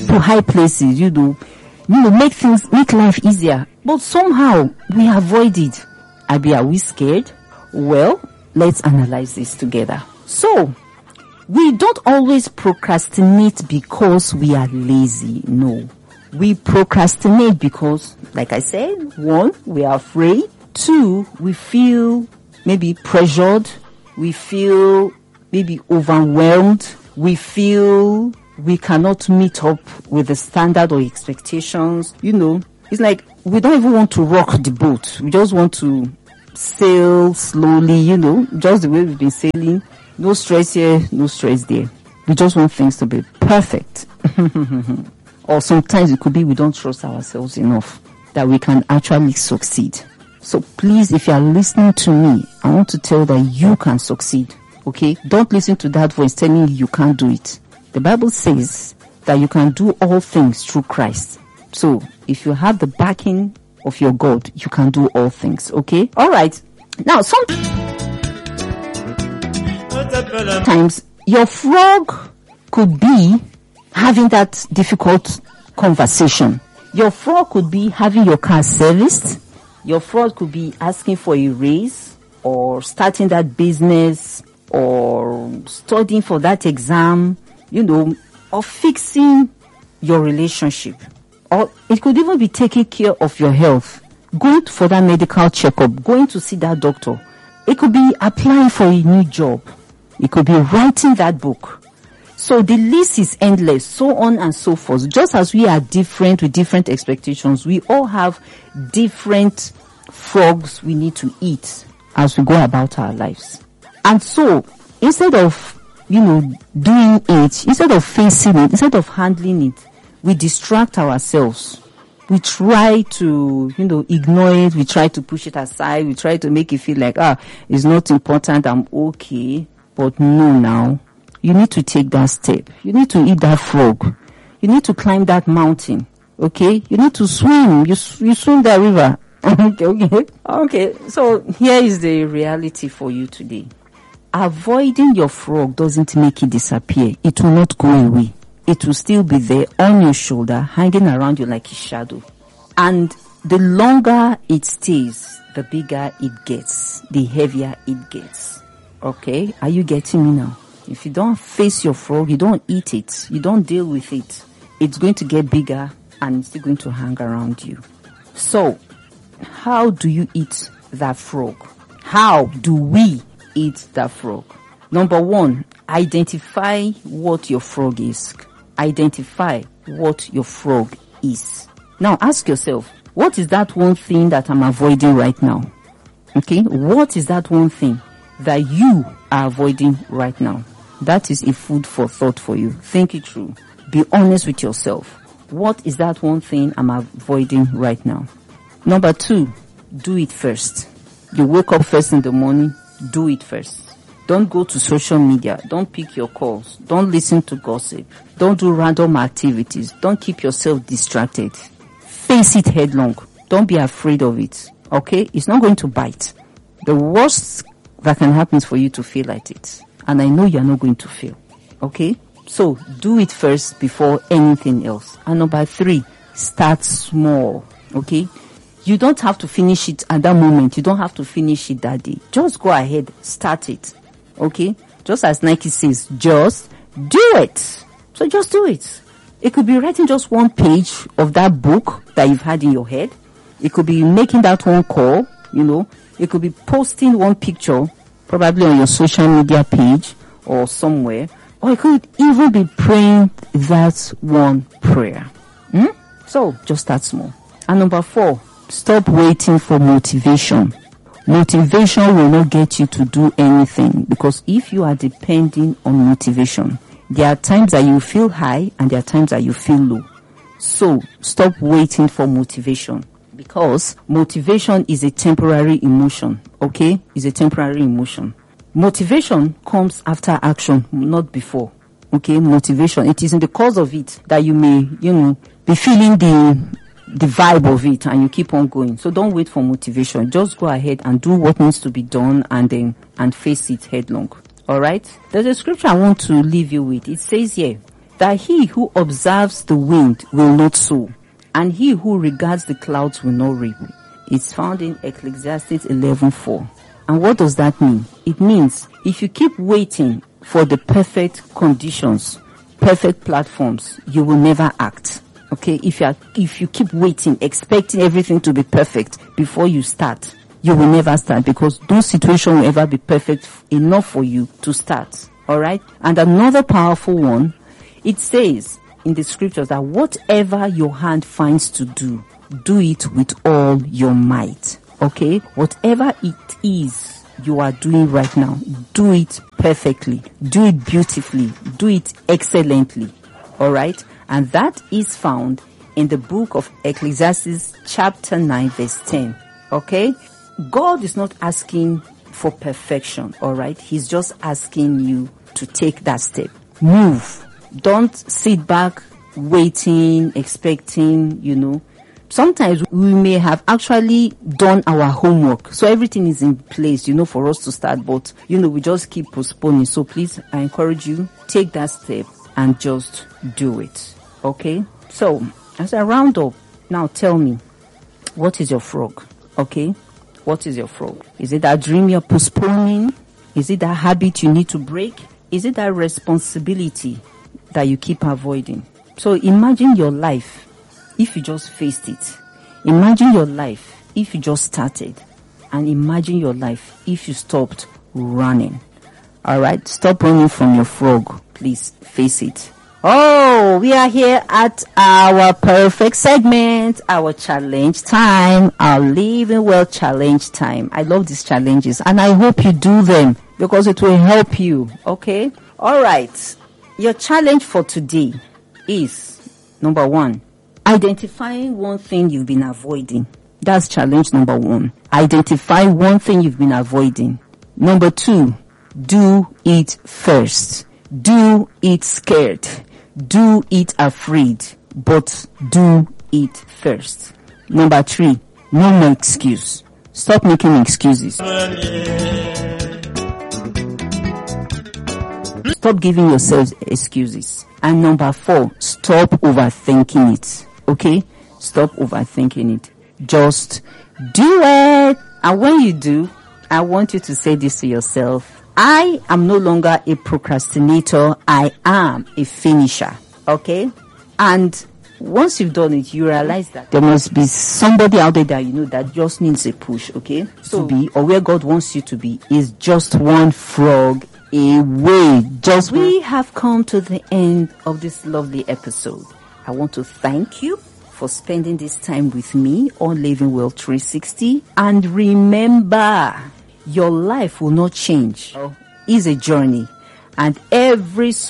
to high places, make life easier. But somehow we avoid it. Are we scared? Well, let's analyze this together. So, we don't always procrastinate because we are lazy. No. We procrastinate because, like I said, 1, we are afraid. 2, we feel maybe pressured. We feel maybe overwhelmed. We feel we cannot meet up with the standard or expectations. It's like we don't even want to rock the boat. We just want to sail slowly, just the way we've been sailing. No stress here, no stress there. We just want things to be perfect. Or sometimes it could be we don't trust ourselves enough that we can actually succeed. So please, if you are listening to me, I want to tell you that you can succeed. Okay? Don't listen to that voice telling you can't do it. The Bible says that you can do all things through Christ. So if you have the backing of your God, you can do all things. Okay? Alright. Now, sometimes your frog could be having that difficult conversation. Your frog could be having your car serviced. Your frog could be asking for a raise, or starting that business, or studying for that exam, or fixing your relationship. Or it could even be taking care of your health, going for that medical checkup, going to see that doctor. It could be applying for a new job. It could be writing that book. So the list is endless, so on and so forth. Just as we are different with different expectations, we all have different frogs we need to eat as we go about our lives. And so, instead of, doing it, instead of facing it, instead of handling it, we distract ourselves. We try to, ignore it. We try to push it aside. We try to make it feel like, it's not important. I'm okay. But no, now, you need to take that step. You need to eat that frog. You need to climb that mountain. Okay? You need to swim. You swim that river. Okay. So here is the reality for you today. Avoiding your frog doesn't make it disappear. It will not go away. It will still be there on your shoulder, hanging around you like a shadow. And the longer it stays, the bigger it gets, the heavier it gets. Okay? Are you getting me now? If you don't face your frog, you don't eat it, you don't deal with it, it's going to get bigger and it's still going to hang around you. So, how do you eat that frog? How do we eat that frog? Number 1, identify what your frog is. Identify what your frog is. Now ask yourself, what is that one thing that I'm avoiding right now? Okay, what is that one thing that you are avoiding right now? That is a food for thought for you. Think it through. Be honest with yourself. What is that one thing I'm avoiding right now? Number 2, do it first. You wake up first in the morning, do it first. Don't go to social media. Don't pick your calls. Don't listen to gossip. Don't do random activities. Don't keep yourself distracted. Face it headlong. Don't be afraid of it. Okay? It's not going to bite. The worst that can happen is for you to fail at it. And I know you're not going to fail. Okay? So, do it first before anything else. And number 3, start small. Okay? You don't have to finish it at that moment. You don't have to finish it that day. Just go ahead. Start it. Okay? Just as Nike says, just do it. So just do it. It could be writing just one page of that book that you've had in your head. It could be making that one call, It could be posting one picture, probably on your social media page or somewhere. Or it could even be praying that one prayer. So just start small. And number 4, stop waiting for motivation. Motivation will not get you to do anything, because if you are depending on motivation, there are times that you feel high and there are times that you feel low. So stop waiting for motivation, because motivation is a temporary emotion. Okay? It's a temporary emotion. Motivation comes after action, not before. Okay? Motivation. It is in the course of it that you may, be feeling the vibe of it, and you keep on going. So don't wait for motivation. Just go ahead and do what needs to be done, and face it headlong. All right? There's a scripture I want to leave you with. It says here, that he who observes the wind will not sow, and he who regards the clouds will not reap. It's found in Ecclesiastes 11:4. And what does that mean? It means if you keep waiting for the perfect conditions, perfect platforms, you will never act. Okay? If you keep waiting, expecting everything to be perfect before you start, you will never start, because no situation will ever be perfect enough for you to start. Alright? And another powerful one, it says in the scriptures that whatever your hand finds to do, do it with all your might. Okay? Whatever it is you are doing right now, do it perfectly. Do it beautifully. Do it excellently. Alright? And that is found in the book of Ecclesiastes chapter 9 verse 10. Okay? God is not asking for perfection. Alright? He's just asking you to take that step. Move. Don't sit back waiting, expecting, Sometimes we may have actually done our homework, so everything is in place, for us to start, but, we just keep postponing. So please, I encourage you, take that step and just do it. Okay? So, as I round up, now tell me, what is your frog? Okay? What is your frog? Is it that dream you're postponing? Is it that habit you need to break? Is it that responsibility that you keep avoiding? So imagine your life if you just faced it. Imagine your life if you just started. And imagine your life if you stopped running. Alright, stop running from your frog. Please face it. Oh, we are here at our perfect segment, our challenge time, our Living Well challenge time. I love these challenges and I hope you do them because it will help you. Okay? Alright. Your challenge for today is, number 1, identifying one thing you've been avoiding. That's challenge number 1. Identify one thing you've been avoiding. Number 2, do it first. Do it scared. Do it afraid. But do it first. Number 3, no more excuse. Stop making excuses. Stop giving yourselves excuses. And number 4, stop overthinking it. Okay? Stop overthinking it. Just do it. And when you do, I want you to say this to yourself. I am no longer a procrastinator. I am a finisher. Okay? And once you've done it, you realize that there must be somebody out there that that just needs a push. Okay? So be, or where God wants you to be, is just one frog away. We have come to the end of this lovely episode. I want to thank you for spending this time with me on Living Well 360. And remember, your life will not change. It's a journey. And every